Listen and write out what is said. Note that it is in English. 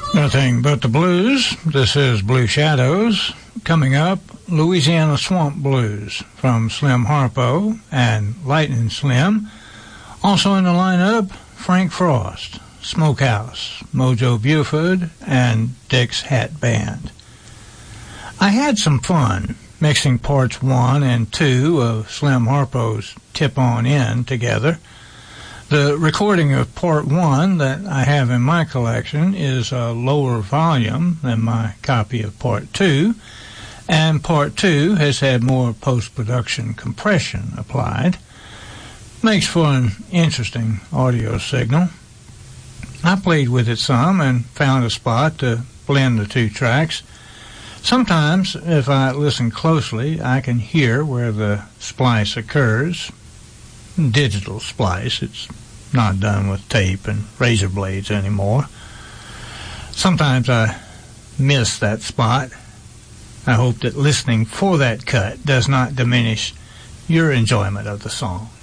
Nothing but the blues. This is Blue Shadows. Coming up, Louisiana Swamp Blues from Slim Harpo and Lightning Slim. Also in the lineup, Frank Frost, Smokehouse, Mojo Buford, and Dick's Hat Band. I had some fun mixing parts 1 and 2 of Slim Harpo's Tip On In together. The recording of part 1 that I have in my collection is a lower volume than my copy of part 2, and part 2 has had more post-production compression applied. Makes for an interesting audio signal. I played with it some and found a spot to blend the two tracks. Sometimes, if I listen closely, I can hear where the splice occurs. Digital splice. It's not done with tape and razor blades anymore. Sometimes I miss that spot. I hope that listening for that cut does not diminish your enjoyment of the song.